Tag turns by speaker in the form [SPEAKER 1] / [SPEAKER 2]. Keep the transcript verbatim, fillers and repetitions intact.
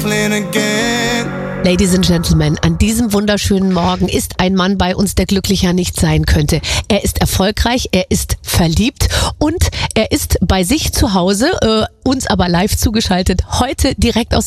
[SPEAKER 1] Ladies and Gentlemen, an diesem wunderschönen Morgen ist ein Mann bei uns, der glücklicher nicht sein könnte. Er ist erfolgreich, er ist verliebt und er ist bei sich zu Hause, äh, uns aber live zugeschaltet, heute direkt aus